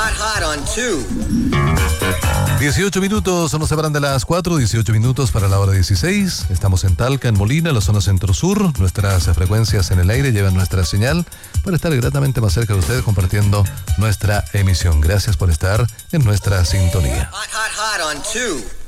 18 minutos, nos separan de las 4, 18 minutos para la hora 16. Estamos en Talca, en Molina, la zona centro-sur. Nuestras frecuencias en el aire llevan nuestra señal para estar gratamente más cerca de ustedes compartiendo nuestra emisión. Gracias por estar en nuestra sintonía. Hot on 2.